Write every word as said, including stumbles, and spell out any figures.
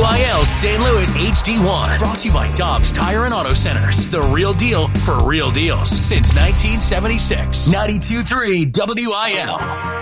I L Saint Louis H D one. Brought to you by Dobbs Tire and Auto Centers. The real deal for real deals since nineteen seventy-six. ninety-two point three W I L.